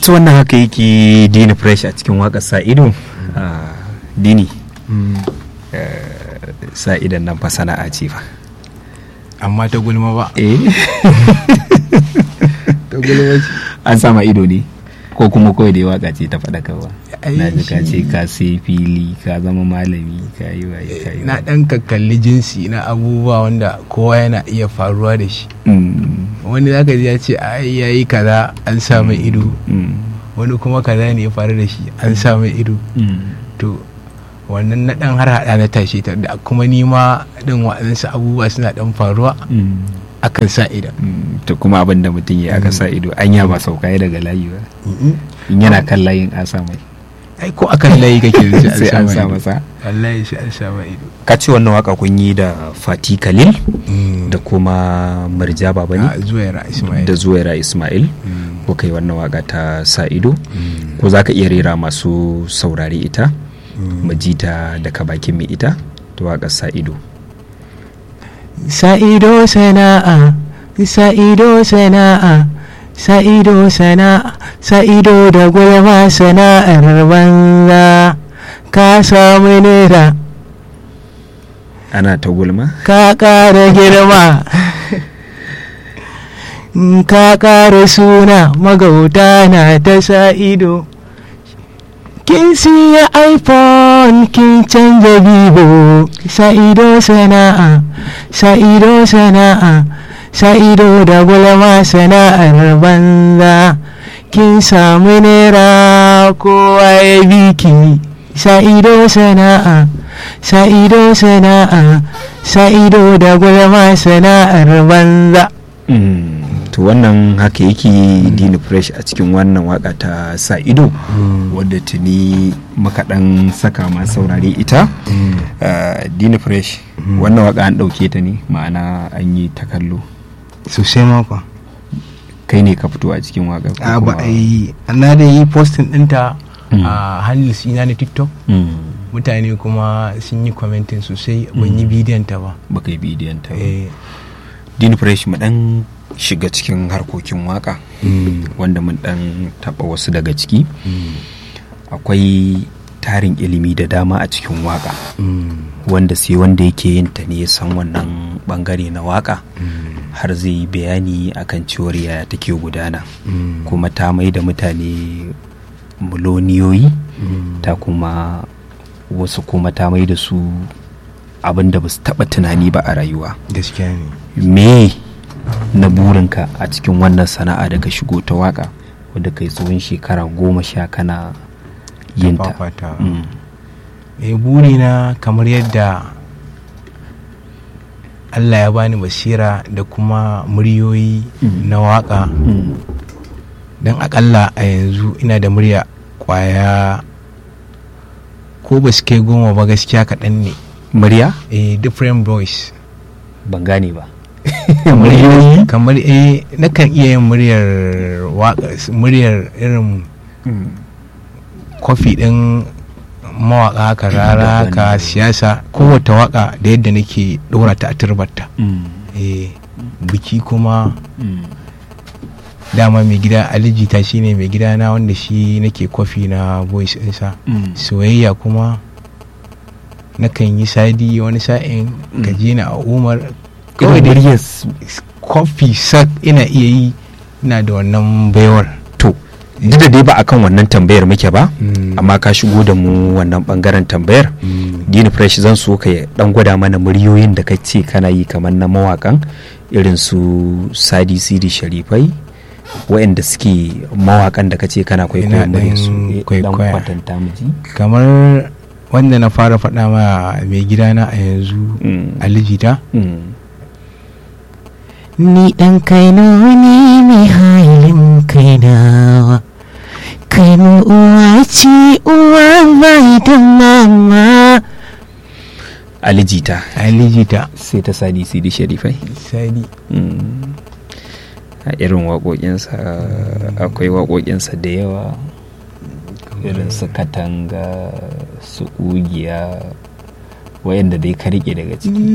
to wannan haka yake Dini Fresh a cikin waƙar sa ido. Dini sa idan nan fa sana'a ce fa, amma ta gulma ba. Ta gulma ce an sama ido ne ko kuma kawai dai waka ce ta faɗakarwa? Na ji ka ce ka sai fili, ka zama malami, ka yi waye. Na ɗan kakkalli jinsi na abubuwa wanda kowa yana iya faruwa da shi. Wani zaka ji ya ce ai yayi kaza an sa mai ido, wani kuma kaza ne ya faru da shi an sa mai ido. To wannan na ɗan har haɗa na tashi ta, da kuma nima ɗin waɗansu abubuwa suna ɗan faruwa akan sa ido. To kuma abin da mutum ya aka sa ido an ba sauka ya daga layi ba, in yana kan layin an sa mai. Ai ko akan layi kake da sai an sa masa. Wallahi sai an sa mai ido. Ka ce wannan waka kun yi da Fati Khalil da kuma Murja Babani da Zuwaira Ismail. Ko kai wannan waka ta sa ido, ko za ka iya rera masu saurare ita majita daga bakin mai ita ta waƙar sa ido? Sa ido sana'a, sa ido sana'a, sa ido sana'a, sa ido da gulma sana'ar banza. Ka samu naira, ana ta gulma, ka ƙara girma, ka ƙara suna, magauta na ta sa ido. Kin siya iPhone, kin canza Vivo. Sa ido sana'a, sa ido sana'a, sa ido da gulma sana'ar banza. Kin samu naira kowa ya biki. Sa ido sana'a, sa ido sana'a, sa ido da gulma sana'ar banza. To wannan haka yake Dini Fresh a cikin wannan waka ta sa ido, wadda tuni makaɗan saka ma saurare ita. Dini Fresh, wannan waka an ɗauke ta ne, ma'ana an yi ta kallo sosai maka. Kai ne ka fito a cikin waka? Ba a yi, na da yi posting ɗinta a handles ina na TikTok. Mutane kuma sun yi commenting sosai. Ban yi bidiyon ta ba. Baka yi bidiyon ta ba. Dini Fresh, mu dan shiga cikin harkokin waka wanda mun dan taba wasu daga ciki. Akwai tarin ilimi da dama a cikin waka wanda sai wanda yake yin ta ne ya san wannan bangare na waka har zai yi bayani akan cewar yaya take gudana, kuma ta mai da mutane miloniyoyi, ta kuma wasu kuma ta mai da su abin da ba su taba tunani ba a rayuwa. Gaskiya ne. Me na burinka a cikin wannan sana'a da ka shigo ta waka wadda kai tsawon shekara 10 kana yin ta? Burina kamar yadda Allah ya bani basira da kuma muryoyi na waka, don akalla a yanzu ina da murya kwaya ko ba su kai 10 ba, gaskiya kaɗan ne. Murya? Different voice. Ban gane ba. Kamar nakan iya yin muryar waka, muryar irin kofi din mawaka haka, rara haka, siyasa, kowace waka da yadda nake dora ta a turbarta. Biki kuma dama mai gida Alijita shine mai gida na, wanda shi nake kofi na voice ɗinsa. Soyayya kuma nakan yi sadi wani sa'in, gajina a Umar. Kawai da kofi sak ina iya yi, ina da wannan baiwar. To duk da dai ba akan wannan tambayar muke ba, amma ka shigo da mu wannan bangaren tambayar. Dini Fresh, zan so ka dan gwada mana muryoyin da kace kana yi kamar na mawakan irin su Sadi Sidi Sharifai, waɗanda suke mawakan da kace kana kwaikwayon muryar su. Dan kwatanta mu ji. Kamar wanda na fara faɗa ma mai gidana a yanzu, Alijita. Ni ɗan Kaino ne mai halin kainawa, Kaino uwa ce uwa bai da mama. Alijita sai ta Sadi Sidi Sharifai. Sadi a irin waƙoƙinsa akwai waƙoƙinsa da yawa, irin su Katanga, su Ƙugiya, wayanda dai ka rike daga ciki.